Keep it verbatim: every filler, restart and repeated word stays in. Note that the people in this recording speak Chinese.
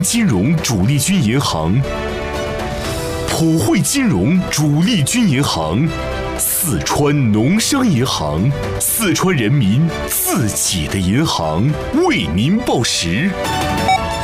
金融主力军银行，普惠金融主力军银行，四川农商银行，四川人民自己的银行，为您报时。